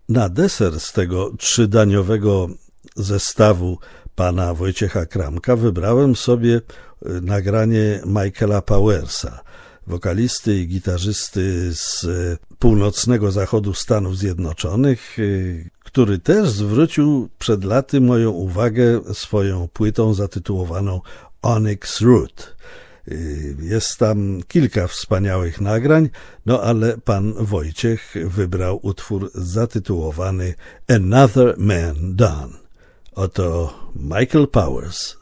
Na deser z tego trzydaniowego zestawu pana Wojciecha Kramka wybrałem sobie nagranie Michaela Powersa, wokalisty i gitarzysty z północnego zachodu Stanów Zjednoczonych, który też zwrócił przed laty moją uwagę swoją płytą zatytułowaną Onyx Root. Jest tam kilka wspaniałych nagrań, no ale pan Wojciech wybrał utwór zatytułowany Another Man Done. Oto Michael Powers.